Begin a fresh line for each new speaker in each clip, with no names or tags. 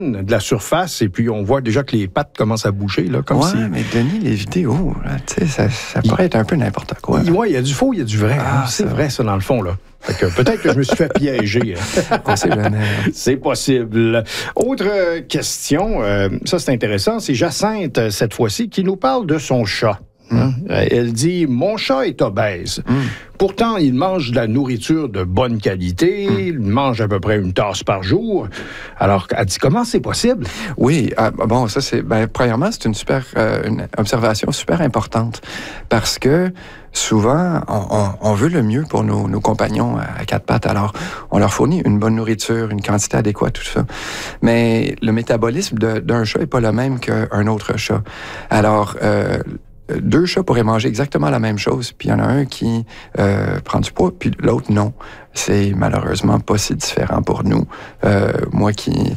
de la surface et puis on voit déjà que les pattes commencent à bouger. Là, comme si...
mais Denis, les vidéos, là, ça pourrait être un peu n'importe quoi.
Oui, il y a du faux, il y a du vrai. C'est vrai, ça, dans le fond. Là. Fait que peut-être que je me suis fait piéger.
On sait jamais.
C'est possible. Autre question, ça c'est intéressant, c'est Jacinthe, cette fois-ci, qui nous parle de son chat. Elle dit « Mon chat est obèse. Pourtant, il mange de la nourriture de bonne qualité. Il mange à peu près une tasse par jour. » Alors, elle dit « Comment c'est possible? »
Oui, bon, ça c'est... premièrement, c'est une observation super importante parce que souvent, on veut le mieux pour nos compagnons à quatre pattes. Alors, on leur fournit une bonne nourriture, une quantité adéquate, tout ça. Mais le métabolisme d'un chat n'est pas le même qu'un autre chat. Alors, deux chats pourraient manger exactement la même chose, puis il y en a un qui prend du poids, puis l'autre non. C'est malheureusement pas si différent pour nous. Moi qui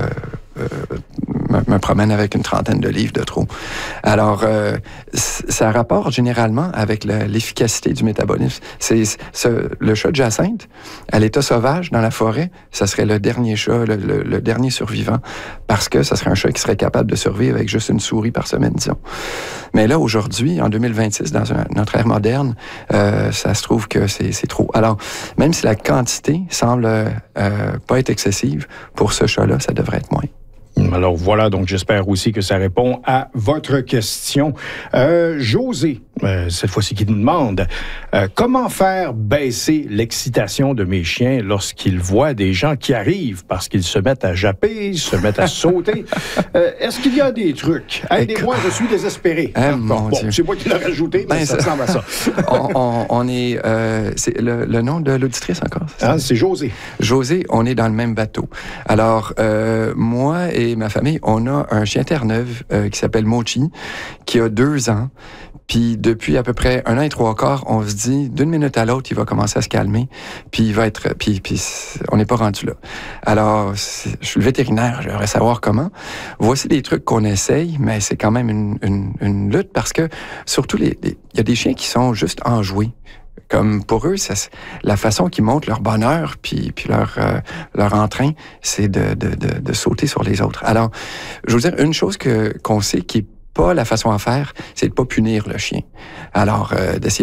me promène avec une trentaine de livres de trop. Alors, ça rapporte généralement avec l'efficacité du métabolisme. Le chat de Jacinthe, à l'état sauvage, dans la forêt, ça serait le dernier chat, le dernier survivant, parce que ça serait un chat qui serait capable de survivre avec juste une souris par semaine, disons. Mais là, aujourd'hui, en 2026, dans notre ère moderne, ça se trouve que c'est trop. Alors, même si la quantité semble pas être excessive, pour ce chat-là, ça devrait être moins.
Alors voilà, donc j'espère aussi que ça répond à votre question. José, cette fois-ci, qui nous demande comment faire baisser l'excitation de mes chiens lorsqu'ils voient des gens qui arrivent parce qu'ils se mettent à japper, se mettent à sauter. Est-ce qu'il y a des trucs? Aidez-moi, je suis désespéré. Bon, c'est moi qui l'ai rajouté, mais ça ressemble à ça.
on est... c'est le nom de l'auditrice encore?
C'est José.
José, on est dans le même bateau. Alors, moi et ma famille, on a un chien Terre-Neuve qui s'appelle Mochi, qui a 2 ans. Puis depuis à peu près 1 an et 3 quarts, on se dit, d'une minute à l'autre, il va commencer à se calmer, puis il va être... Puis on n'est pas rendu là. Alors, je suis le vétérinaire, j'aimerais savoir comment. Voici des trucs qu'on essaye, mais c'est quand même une lutte, parce que, surtout, il y a des chiens qui sont juste enjoués. Comme pour eux, la façon qu'ils montrent leur bonheur puis leur entrain, c'est de sauter sur les autres. Alors, je veux dire, une chose qu'on sait qui est pas la façon à faire, c'est de pas punir le chien. Alors, d'essayer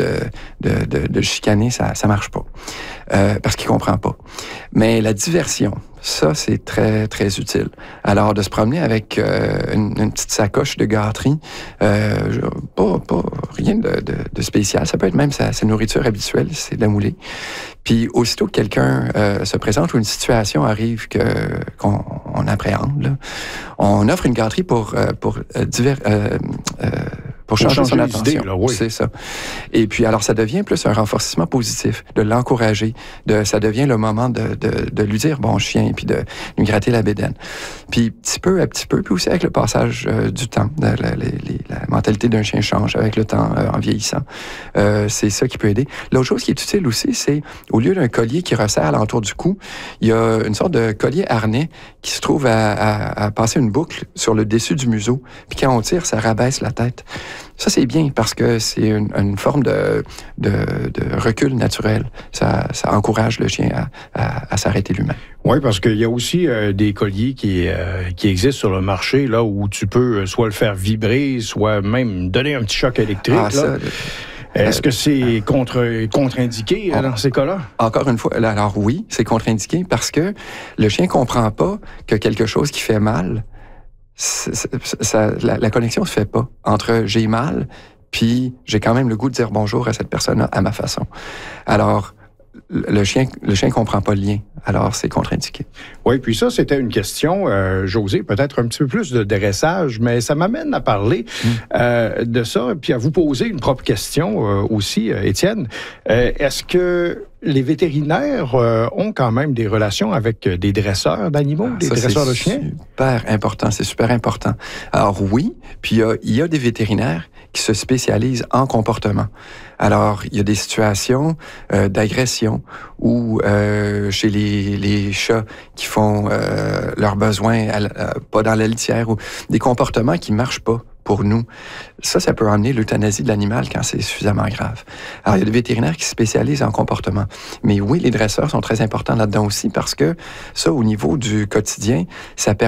de chicaner, ça marche pas. Parce qu'il comprend pas. Mais la diversion, ça, c'est très, très utile. Alors, de se promener avec une petite sacoche de gâterie, pas rien de spécial. Ça peut être même sa nourriture habituelle, c'est de la moulée. Puis, aussitôt que quelqu'un se présente ou une situation arrive qu'on appréhende, là, on offre une gâterie pour changer son attention.
Là, oui.
C'est ça. Et puis, alors, ça devient plus un renforcement positif, de l'encourager. Ça devient le moment de lui dire « bon chien », puis de lui gratter la bédaine. Puis, petit peu à petit peu, puis aussi avec le passage du temps, la mentalité d'un chien change avec le temps en vieillissant. C'est ça qui peut aider. L'autre chose qui est utile aussi, c'est, au lieu d'un collier qui resserre à l'entour du cou, il y a une sorte de collier harnais qui se trouve à passer une boucle sur le dessus du museau. Puis quand on tire, ça rabaisse la tête. Ça, c'est bien parce que c'est une forme de recul naturel. Ça encourage le chien à s'arrêter lui-même.
Oui, parce qu'il y a aussi des colliers qui existent sur le marché, là, où tu peux soit le faire vibrer, soit même donner un petit choc électrique. Est-ce que c'est contre-indiqué dans ces cas-là? Encore
une fois, alors oui, c'est contre-indiqué parce que le chien comprend pas que quelque chose qui fait mal, la connexion se fait pas entre j'ai mal, puis j'ai quand même le goût de dire bonjour à cette personne-là à ma façon. Alors, le chien comprend pas le lien. Alors, c'est contre-indiqué.
Oui, puis ça, c'était une question, José, peut-être un petit peu plus de dressage, mais ça m'amène à parler de ça, puis à vous poser une propre question aussi, Étienne. Est-ce que les vétérinaires ont quand même des relations avec des dresseurs d'animaux, des dresseurs de chiens?
C'est super important. Alors oui, puis il y a des vétérinaires qui se spécialisent en comportement. Alors, il y a des situations d'agression où chez les chats qui font leurs besoins pas dans la litière, ou des comportements qui marchent pas pour nous. Ça peut amener l'euthanasie de l'animal quand c'est suffisamment grave. Alors, il y a des vétérinaires qui se spécialisent en comportement. Mais oui, les dresseurs sont très importants là-dedans aussi parce que ça, au niveau du quotidien, ça permet